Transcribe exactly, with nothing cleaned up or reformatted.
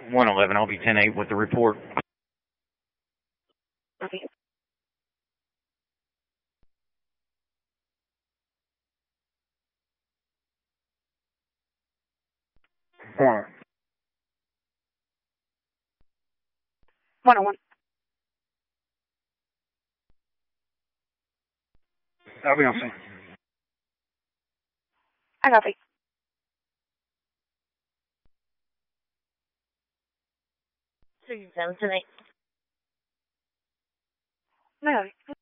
one eleven, I'll be ten eight with the report. Okay. One. one oh one. I'll be on scene. I copy. Six seven ten eight. I copy.